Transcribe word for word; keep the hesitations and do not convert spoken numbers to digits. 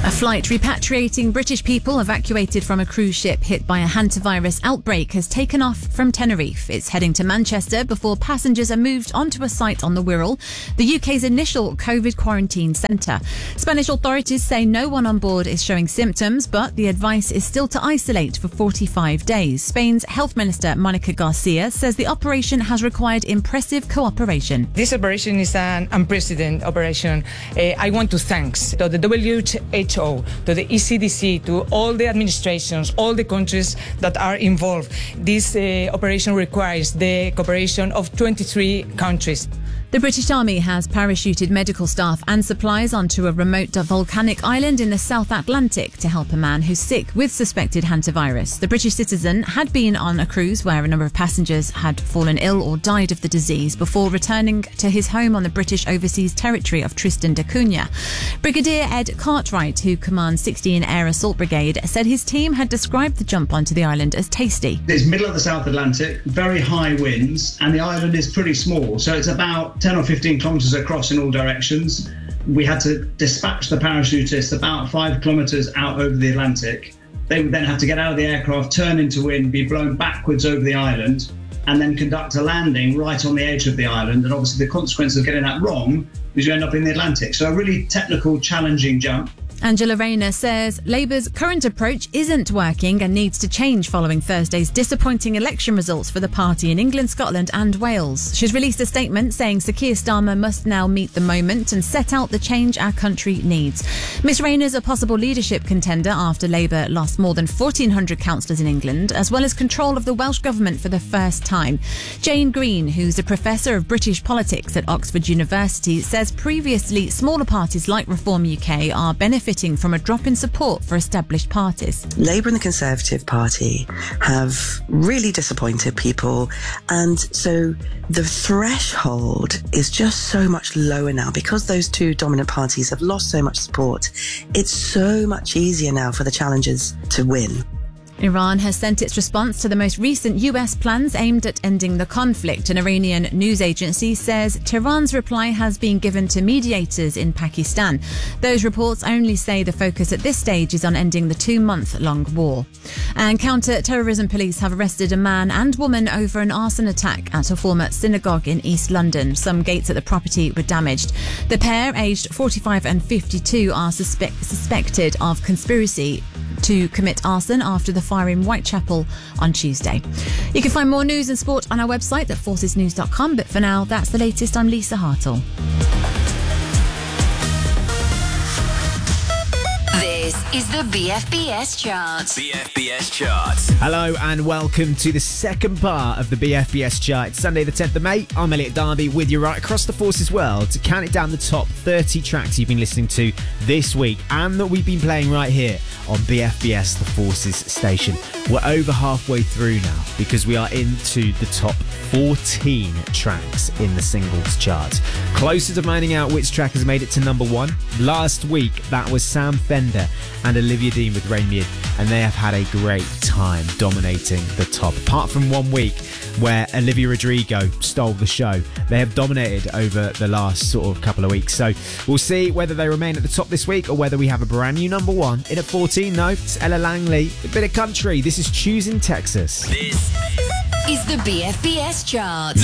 A flight repatriating British people evacuated from a cruise ship hit by a hantavirus outbreak has taken off from Tenerife. It's heading to Manchester before passengers are moved onto a site on the Wirral, the U K's initial COVID quarantine centre. Spanish authorities say no one on board is showing symptoms, but the advice is still to isolate for forty-five days. Spain's Health Minister Monica Garcia says the operation has required impressive cooperation. This operation is an unprecedented operation. Uh, I want to thank to the W H O, to the E C D C, to all the administrations, all the countries that are involved. This uh, operation requires the cooperation of twenty-three countries. The British Army has parachuted medical staff and supplies onto a remote volcanic island in the South Atlantic to help a man who's sick with suspected hantavirus. The British citizen had been on a cruise where a number of passengers had fallen ill or died of the disease before returning to his home on the British overseas territory of Tristan da Cunha. Brigadier Ed Cartwright, who commands sixteen Air Assault Brigade, said his team had described the jump onto the island as tasty. It's middle of the South Atlantic, very high winds, and the island is pretty small, so it's about ten or fifteen kilometres across in all directions. We had to dispatch the parachutists about five kilometres out over the Atlantic. They would then have to get out of the aircraft, turn into wind, be blown backwards over the island, and then conduct a landing right on the edge of the island. And obviously the consequence of getting that wrong is you end up in the Atlantic. So a really technical, challenging jump. Angela Rayner says Labour's current approach isn't working and needs to change following Thursday's disappointing election results for the party in England, Scotland and Wales. She's released a statement saying Sir Keir Starmer must now meet the moment and set out the change our country needs. Miss Rayner's a possible leadership contender after Labour lost more than fourteen hundred councillors in England, as well as control of the Welsh Government for the first time. Jane Green, who's a professor of British politics at Oxford University, says previously smaller parties like Reform U K are benefiting from a drop in support for established parties. Labour and the Conservative Party have really disappointed people, and so the threshold is just so much lower now because those two dominant parties have lost so much support. It's so much easier now for the challengers to win. Iran has sent its response to the most recent U S plans aimed at ending the conflict. An Iranian news agency says Tehran's reply has been given to mediators in Pakistan. Those reports only say the focus at this stage is on ending the two-month-long war. And counter-terrorism police have arrested a man and woman over an arson attack at a former synagogue in East London. Some gates at the property were damaged. The pair, aged forty-five and fifty-two, are suspect- suspected of conspiracy to commit arson after the fire in Whitechapel on Tuesday. You can find more news and sport on our website at forces news dot com, but for now, that's the latest. I'm Lisa Hartle. This is the B F B S Chart. B F B S Chart. Hello and welcome to the second part of the B F B S Chart. It's Sunday the tenth of May. I'm Elliot Darby with you right across the Forces world to count it down the top thirty tracks you've been listening to this week and that we've been playing right here on B F B S, the Forces station. We're over halfway through now because we are into the top fourteen tracks in the singles chart. Closer to finding out which track has made it to number one. Last week, that was Sam Fender and Olivia Dean with Rain Me In, and they have had a great time dominating the top. Apart from one week where Olivia Rodrigo stole the show, they have dominated over the last sort of couple of weeks. So we'll see whether they remain at the top this week or whether we have a brand new number one. In at fourteen, no, it's Ella Langley, a bit of country. This is Choosing Texas. This is the B F B S Chart.